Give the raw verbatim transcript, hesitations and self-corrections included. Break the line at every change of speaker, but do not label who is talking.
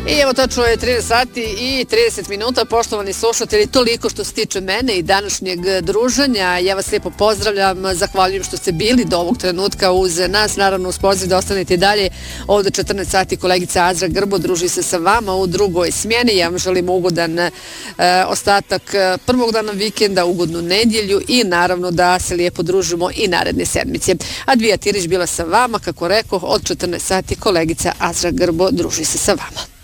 I evo točno je trinaest sati i trideset minuta, poštovani slušatelji, toliko što se tiče mene i današnjeg druženja. Ja vas lijepo pozdravljam, zahvaljujem što ste bili do ovog trenutka uz nas, naravno uz poziv da ostanete i dalje. Ovdje četrnaest sati kolegica Azra Grbo druži se sa vama u drugoj smjeni. Ja vam želim ugodan e, ostatak prvog dana vikenda, ugodnu nedjelju i naravno da se lijepo družimo i naredne sedmice. Advija Tirić bila sa vama, kako rekoh, od četrnaest sati kolegica Azra Grbo druži se sa vama.